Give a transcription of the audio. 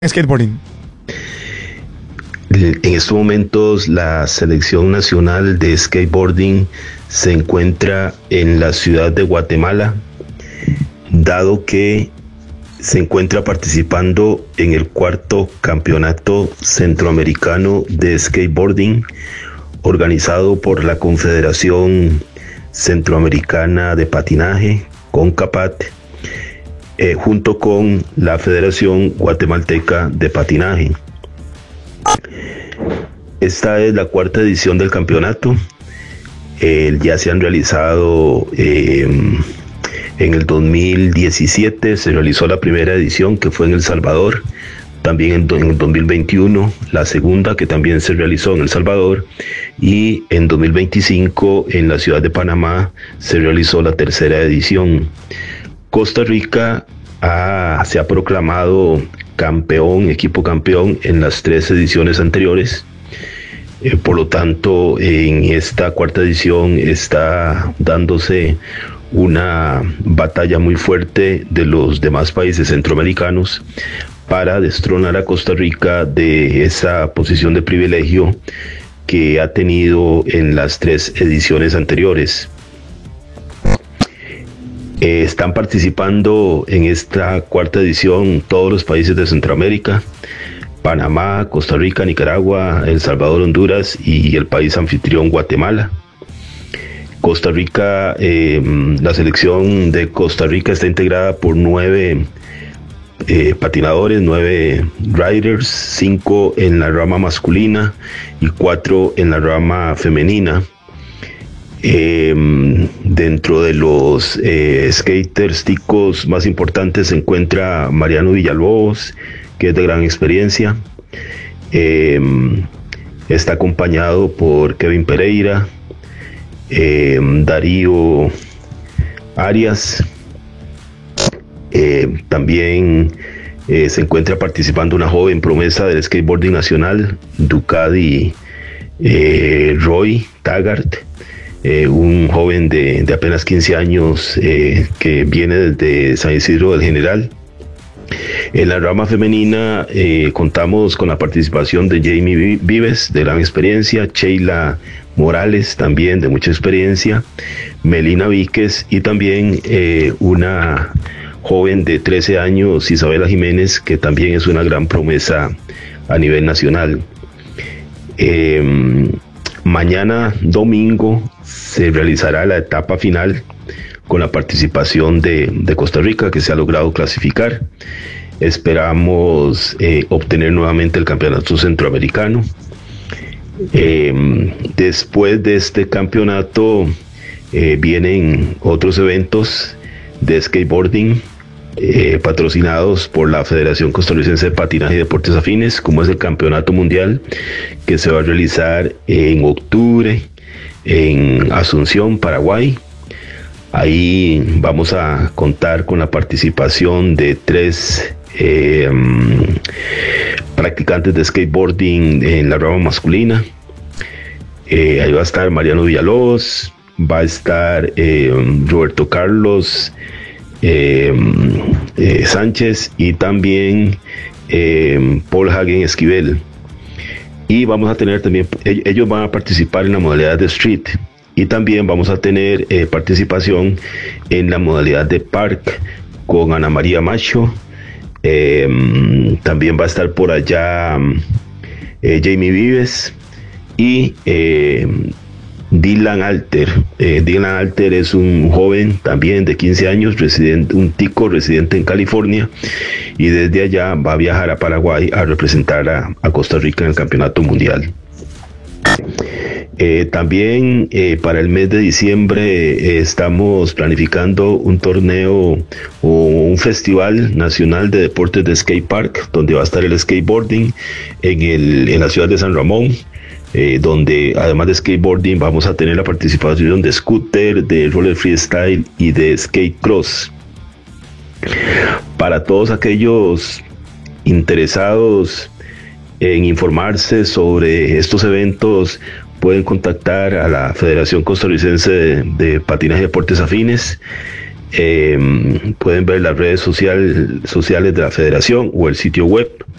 Skateboarding. En estos momentos la selección nacional de skateboarding se encuentra en la ciudad de Guatemala, dado que se encuentra participando en el cuarto campeonato centroamericano de skateboarding organizado por la Confederación Centroamericana de Patinaje, CONCAPAT, junto con la Federación Guatemalteca de Patinaje. Esta es la cuarta edición del campeonato. Ya se han realizado en el 2017, se realizó la primera edición que fue en El Salvador, también en el 2021 la segunda que también se realizó en El Salvador, y en 2025 en la ciudad de Panamá se realizó la tercera edición. Costa Rica se ha proclamado equipo campeón en las 3 ediciones anteriores. Por lo tanto, en esta cuarta edición está dándose una batalla muy fuerte de los demás países centroamericanos para destronar a Costa Rica de esa posición de privilegio que ha tenido en las 3 ediciones anteriores. Están participando en esta cuarta edición todos los países de Centroamérica: Panamá, Costa Rica, Nicaragua, El Salvador, Honduras y el país anfitrión Guatemala. Costa Rica, la selección de Costa Rica está integrada por 9 patinadores, 9 riders, 5 en la rama masculina y 4 en la rama femenina. Dentro de los skaters ticos más importantes se encuentra Mariano Villalobos, que es de gran experiencia. Está acompañado por Kevin Pereira, Darío Arias. También se encuentra participando una joven promesa del skateboarding nacional, Ducati Roy Taggart, un joven de apenas 15 años que viene desde San Isidro del General. En la rama femenina contamos con la participación de Jamie Vives, de gran experiencia, Sheila Morales, también de mucha experiencia, Melina Víquez y también una joven de 13 años, Isabela Jiménez, que también es una gran promesa a nivel nacional. Mañana domingo se realizará la etapa final con la participación de Costa Rica, que se ha logrado clasificar. Esperamos obtener nuevamente el campeonato centroamericano. Después de este campeonato vienen otros eventos de skateboarding patrocinados por la Federación Costarricense de Patinaje y Deportes Afines, como es el Campeonato Mundial, que se va a realizar en octubre en Asunción, Paraguay. Ahí vamos a contar con la participación de 3 practicantes de skateboarding en la rama masculina. Ahí va a estar Mariano Villalobos, va a estar Roberto Carlos Sánchez y también Paul Hagen Esquivel. Y vamos a tener también, ellos van a participar en la modalidad de street, y también vamos a tener participación en la modalidad de park con Ana María Macho. También va a estar por allá Jamie Vives y Dylan Alter. Dylan Alter es un joven también de 15 años, un tico residente en California, y desde allá va a viajar a Paraguay a representar a Costa Rica en el campeonato mundial. También para el mes de diciembre estamos planificando un torneo o un festival nacional de deportes de skate park, donde va a estar el skateboarding en la ciudad de San Ramón, donde además de skateboarding vamos a tener la participación de scooter, de roller freestyle y de skate cross. Para todos aquellos interesados en informarse sobre estos eventos, pueden contactar a la Federación Costarricense de Patinaje y Deportes Afines. Pueden ver las redes sociales de la federación o el sitio web